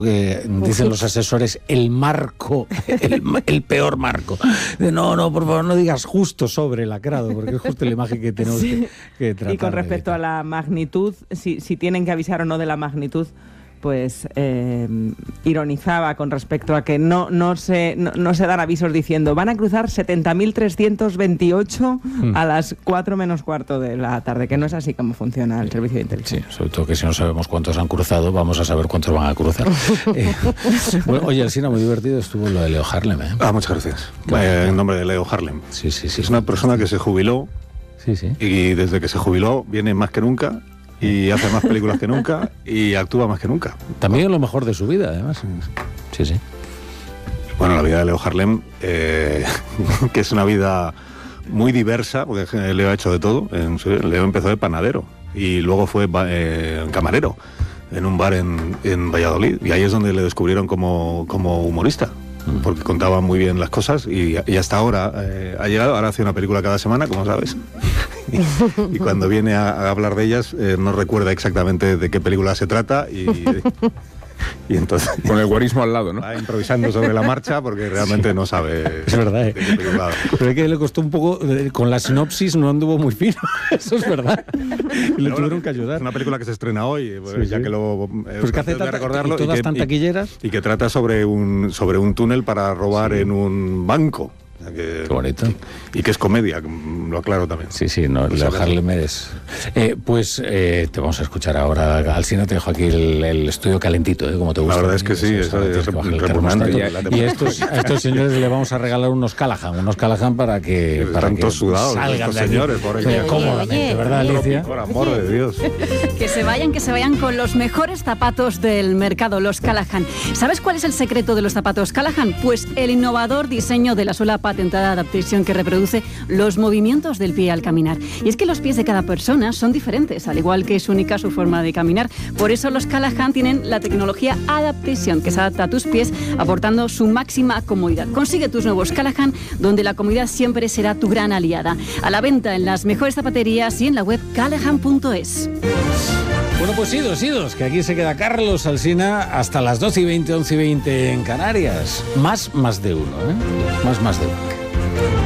dicen los asesores, el marco, el peor marco. No, por favor, no digas justo sobre lacrado, porque es justo la imagen que tenemos que tratar. Y con respecto a la magnitud, si tienen que avisar o no de la magnitud, pues ironizaba con respecto a que no se dan avisos diciendo van a cruzar 70.328 a las 4 menos cuarto de la tarde, que no es así como funciona el servicio de inteligencia. Sí, sobre todo que si no sabemos cuántos han cruzado, vamos a saber cuántos van a cruzar. Bueno, oye, Alsina, muy divertido estuvo lo de Leo Harlem, ¿eh? Muchas gracias. En nombre de Leo Harlem. Sí. Es una persona que se jubiló y desde que se jubiló viene más que nunca y hace más películas que nunca y actúa más que nunca. También es lo mejor de su vida, además. Sí. Bueno, la vida de Leo Harlem, que es una vida muy diversa, porque Leo ha hecho de todo. Leo empezó de panadero y luego fue camarero en un bar en Valladolid, y ahí es donde le descubrieron como humorista, porque contaba muy bien las cosas y hasta ahora ha llegado. Ahora hace una película cada semana, como sabes, y cuando viene a hablar de ellas no recuerda exactamente de qué película se trata y entonces con el guarismo al lado, ¿no? Va improvisando sobre la marcha porque realmente no sabe. Es verdad, de qué película. Pero es que le costó un poco, con la sinopsis no anduvo muy fino, eso es verdad. Y le tuvieron que ayudar. Es una película que se estrena hoy, Sí. que lo pues que hace recordarlo, y todas tan taquilleras. Y que trata sobre un túnel para robar en un banco. O sea Qué bonito. Y que es comedia, lo aclaro también. Sí, no, Leo Harlem es... te vamos a escuchar ahora. Alsina, te dejo aquí el estudio calentito, como te gusta. La verdad es que sí, es repugnante. Y a estos señores le vamos a regalar unos Callahan para que sudados salgan estos de aquí, señores por aquí. Cómodamente, ¿verdad, Alicia? Por amor de Dios. Que se vayan con los mejores zapatos del mercado, los Callahan. ¿Sabes cuál es el secreto de los zapatos Callahan? Pues el innovador diseño de la suela patentada adaptación que reproduce los movimientos del pie al caminar. Y es que los pies de cada persona son diferentes, al igual que es única su forma de caminar. Por eso los Callahan tienen la tecnología Adaptation, que se adapta a tus pies, aportando su máxima comodidad. Consigue tus nuevos Callahan, donde la comodidad siempre será tu gran aliada. A la venta en las mejores zapaterías y en la web callahan.es. Bueno, pues idos, que aquí se queda Carlos Alsina hasta las 12:20, 11:20 en Canarias. Más de uno, ¿eh? Más de uno.